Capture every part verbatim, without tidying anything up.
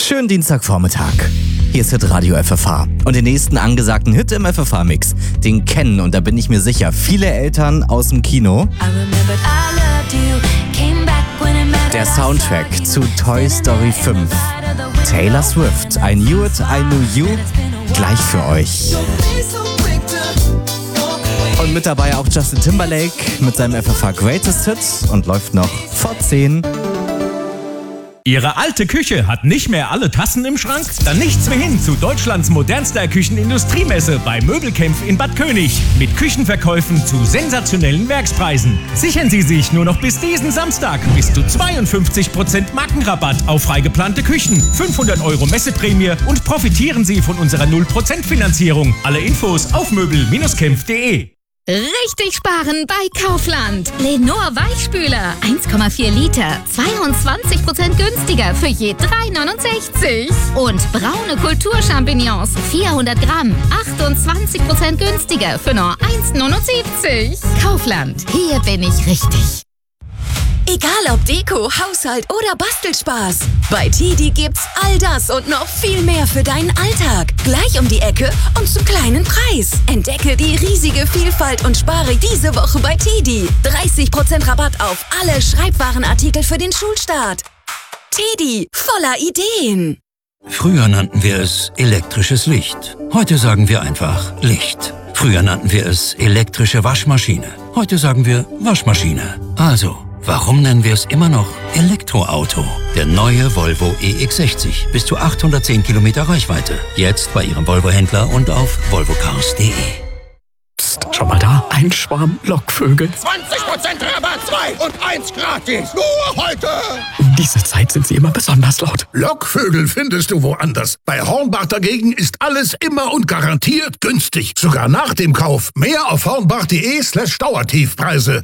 Schönen Dienstagvormittag. Hier ist Hitradio F F H. Und den nächsten angesagten Hit im F F H-Mix, den kennen, und da bin ich mir sicher, viele Eltern aus dem Kino. Der Soundtrack zu Toy Story fünf. Taylor Swift, I Knew It, I Knew You, gleich für euch. Und mit dabei auch Justin Timberlake mit seinem F F H Greatest Hits und läuft noch vor zehn. Ihre alte Küche hat nicht mehr alle Tassen im Schrank? Dann nichts mehr hin zu Deutschlands modernster Küchenindustriemesse bei Möbelkämpf in Bad König. Mit Küchenverkäufen zu sensationellen Werkspreisen. Sichern Sie sich nur noch bis diesen Samstag bis zu zweiundfünfzig Prozent Markenrabatt auf freigeplante Küchen, fünfhundert Euro Messeprämie und profitieren Sie von unserer null Prozent Finanzierung. Alle Infos auf möbel kämpf punkt de. Richtig sparen bei Kaufland. Lenor Weichspüler, eins Komma vier Liter, zweiundzwanzig Prozent günstiger für je drei neunundsechzig. Und braune Kulturchampignons, vierhundert Gramm, achtundzwanzig Prozent günstiger für nur eins neunundsiebzig. Kaufland, hier bin ich richtig. Egal ob Deko, Haushalt oder Bastelspaß. Bei Tedi gibt's all das und noch viel mehr für deinen Alltag. Gleich um die Ecke und zum kleinen Preis. Entdecke die riesige Vielfalt und spare diese Woche bei Tedi. dreißig Prozent Rabatt auf alle Schreibwarenartikel für den Schulstart. Tedi, voller Ideen. Früher nannten wir es elektrisches Licht. Heute sagen wir einfach Licht. Früher nannten wir es elektrische Waschmaschine. Heute sagen wir Waschmaschine. Also, warum nennen wir es immer noch Elektroauto? Der neue Volvo E X sechzig. Bis zu achthundertzehn Kilometer Reichweite. Jetzt bei Ihrem Volvo-Händler und auf volvo cars punkt de. Psst, schon mal da? Ein Schwarm Lockvögel. zwanzig Prozent Rabatt, zwei und eins gratis. Nur heute. Um diese Zeit sind sie immer besonders laut. Lockvögel findest du woanders. Bei Hornbach dagegen ist alles immer und garantiert günstig. Sogar nach dem Kauf. Mehr auf hornbach punkt de slash Dauertiefpreise.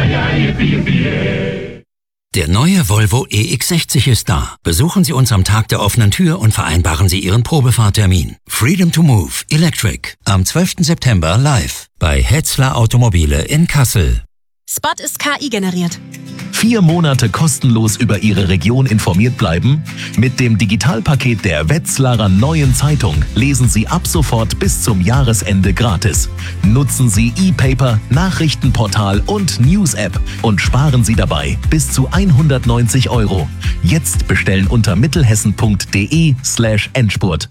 Der neue Volvo E X sechzig ist da. Besuchen Sie uns am Tag der offenen Tür und vereinbaren Sie Ihren Probefahrtermin. Freedom to Move Electric. Am zwölften September live bei Hetzler Automobile in Kassel. Spot ist K I generiert. Vier Monate kostenlos über Ihre Region informiert bleiben? Mit dem Digitalpaket der Wetzlarer Neuen Zeitung lesen Sie ab sofort bis zum Jahresende gratis. Nutzen Sie E-Paper, Nachrichtenportal und News-App und sparen Sie dabei bis zu hundertneunzig Euro. Jetzt bestellen unter mittelhessen punkt de slash Endspurt.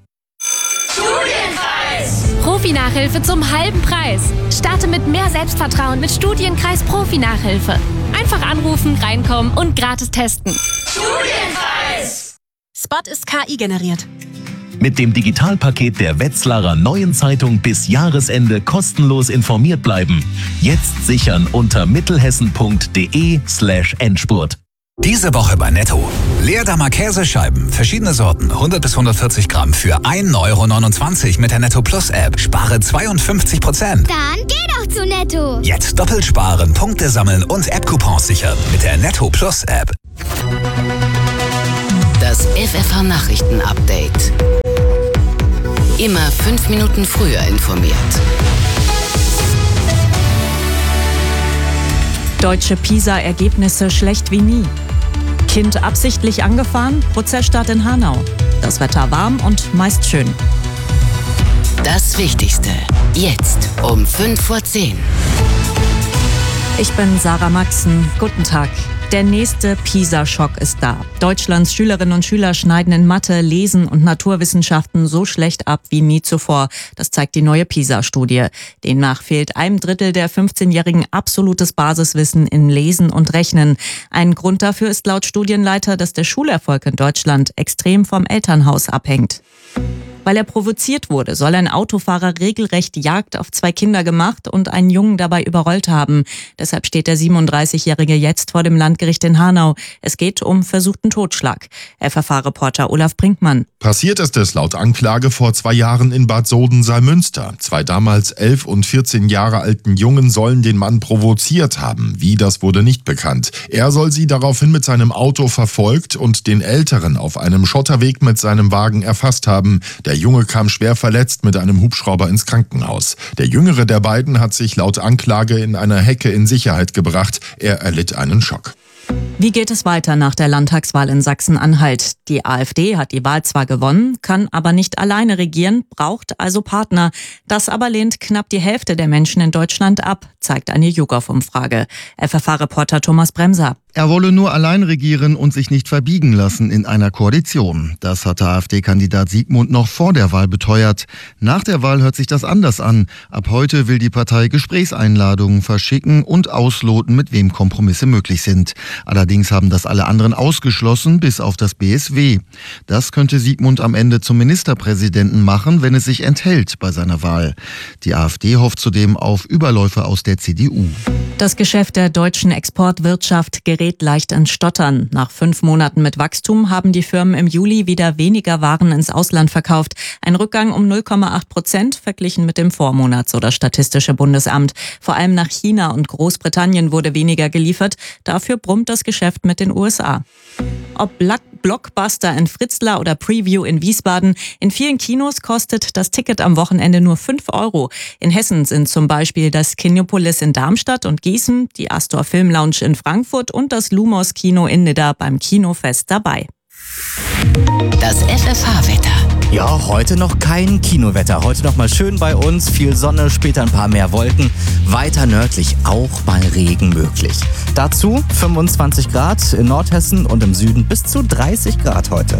Profi-Nachhilfe zum halben Preis. Starte mit mehr Selbstvertrauen mit Studienkreis Profi-Nachhilfe. Einfach anrufen, reinkommen und gratis testen. Studienkreis! Spot ist K I generiert. Mit dem Digitalpaket der Wetzlarer Neuen Zeitung bis Jahresende kostenlos informiert bleiben. Jetzt sichern unter mittelhessen punkt de slash Endspurt. Diese Woche bei Netto. Leerdammer Käsescheiben, verschiedene Sorten, hundert bis hundertvierzig Gramm für ein Euro neunundzwanzig mit der Netto Plus App. Spare zweiundfünfzig Prozent. Dann geh doch zu Netto. Jetzt doppelt sparen, Punkte sammeln und App-Coupons sichern mit der Netto Plus App. Das F F H-Nachrichten-Update. Immer fünf Minuten früher informiert. Deutsche PISA-Ergebnisse schlecht wie nie. Kind absichtlich angefahren, Prozessstart in Hanau. Das Wetter warm und meist schön. Das Wichtigste, jetzt um fünf vor zehn. Ich bin Sarah Maxen. Guten Tag. Der nächste PISA-Schock ist da. Deutschlands Schülerinnen und Schüler schneiden in Mathe, Lesen und Naturwissenschaften so schlecht ab wie nie zuvor. Das zeigt die neue PISA-Studie. Demnach fehlt einem Drittel der fünfzehnjährigen absolutes Basiswissen in Lesen und Rechnen. Ein Grund dafür ist laut Studienleiter, dass der Schulerfolg in Deutschland extrem vom Elternhaus abhängt. Weil er provoziert wurde, soll ein Autofahrer regelrecht Jagd auf zwei Kinder gemacht und einen Jungen dabei überrollt haben. Deshalb steht der siebenunddreißigjährige jetzt vor dem Landgericht in Hanau. Es geht um versuchten Totschlag. F F H-Reporter Olaf Brinkmann. Passiert ist es laut Anklage vor zwei Jahren in Bad Soden-Salmünster. Zwei damals elf und vierzehn Jahre alten Jungen sollen den Mann provoziert haben. Wie, das wurde nicht bekannt. Er soll sie daraufhin mit seinem Auto verfolgt und den Älteren auf einem Schotterweg mit seinem Wagen erfasst haben. Der Junge kam schwer verletzt mit einem Hubschrauber ins Krankenhaus. Der jüngere der beiden hat sich laut Anklage in einer Hecke in Sicherheit gebracht. Er erlitt einen Schock. Wie geht es weiter nach der Landtagswahl in Sachsen-Anhalt? Die AfD hat die Wahl zwar gewonnen, kann aber nicht alleine regieren, braucht also Partner. Das aber lehnt knapp die Hälfte der Menschen in Deutschland ab, zeigt eine YouGov-Umfrage. F F H-Reporter Thomas Bremser. Er wolle nur allein regieren und sich nicht verbiegen lassen in einer Koalition. Das hatte AfD-Kandidat Siegmund noch vor der Wahl beteuert. Nach der Wahl hört sich das anders an. Ab heute will die Partei Gesprächseinladungen verschicken und ausloten, mit wem Kompromisse möglich sind. Allerdings haben das alle anderen ausgeschlossen, bis auf das B S W. Das könnte Siegmund am Ende zum Ministerpräsidenten machen, wenn es sich enthält bei seiner Wahl. Die AfD hofft zudem auf Überläufe aus der C D U. Das Geschäft der deutschen Exportwirtschaft gerät leicht ins Stottern. Nach fünf Monaten mit Wachstum haben die Firmen im Juli wieder weniger Waren ins Ausland verkauft. Ein Rückgang um null Komma acht Prozent verglichen mit dem Vormonat, so das Statistische Bundesamt. Vor allem nach China und Großbritannien wurde weniger geliefert. Dafür brummt das Geschäft mit den U S A. Ob Blockbuster in Fritzlar oder Preview in Wiesbaden, in vielen Kinos kostet das Ticket am Wochenende nur fünf Euro. In Hessen sind zum Beispiel das Kinopolis in Darmstadt und Gießen, die Astor Film Lounge in Frankfurt und das Lumos Kino in Nidda beim Kinofest dabei. Das F F H-Wetter. Ja, heute noch kein Kinowetter. Heute noch mal schön bei uns. Viel Sonne, später ein paar mehr Wolken. Weiter nördlich auch mal Regen möglich. Dazu fünfundzwanzig Grad in Nordhessen und im Süden bis zu dreißig Grad heute.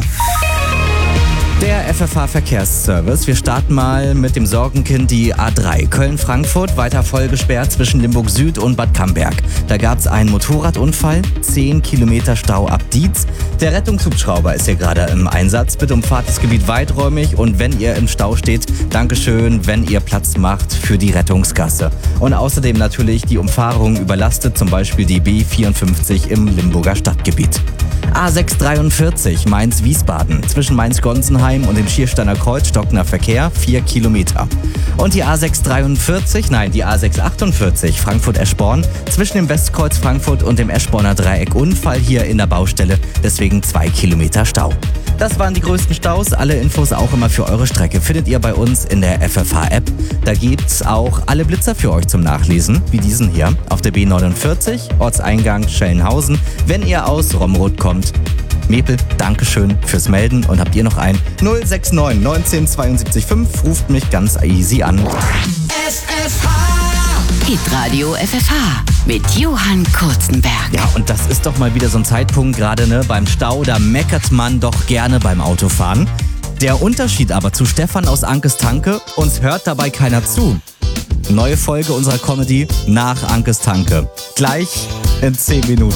Der F F H-Verkehrsservice. Wir starten mal mit dem Sorgenkind, die A drei. Köln-Frankfurt, weiter voll gesperrt zwischen Limburg Süd und Bad Camberg. Da gab es einen Motorradunfall, zehn Kilometer Stau ab Dietz. Der Rettungshubschrauber ist hier gerade im Einsatz. Bitte umfahrt das Gebiet weiträumig und wenn ihr im Stau steht, Dankeschön, wenn ihr Platz macht für die Rettungsgasse. Und außerdem natürlich die Umfahrung überlastet, zum Beispiel die B vierundfünfzig im Limburger Stadtgebiet. A sechs dreiundvierzig Mainz-Wiesbaden. Zwischen Mainz-Gonsenheim und dem Schiersteiner Kreuz stockender Verkehr, vier Kilometer. Und die A sechs dreiundvierzig, nein, die A sechs achtundvierzig Frankfurt-Eschborn. Zwischen dem Westkreuz Frankfurt und dem Eschborner Dreieck Unfall hier in der Baustelle, deswegen zwei Kilometer Stau. Das waren die größten Staus. Alle Infos auch immer für eure Strecke findet ihr bei uns in der F F H-App. Da gibt's auch alle Blitzer für euch zum Nachlesen, wie diesen hier auf der B neunundvierzig, Ortseingang Schellenhausen, wenn ihr aus Romrod kommt. Mepel, Dankeschön fürs Melden und habt ihr noch ein null sechs neun neunzehn zweiundsiebzig fünf, ruft mich ganz easy an. F F H. Hitradio F F H mit Johann Kurzenberg. Ja, und das ist doch mal wieder so ein Zeitpunkt, gerade ne, beim Stau, da meckert man doch gerne beim Autofahren. Der Unterschied aber zu Stefan aus Ankes Tanke, uns hört dabei keiner zu. Neue Folge unserer Comedy nach Ankes Tanke. Gleich in zehn Minuten.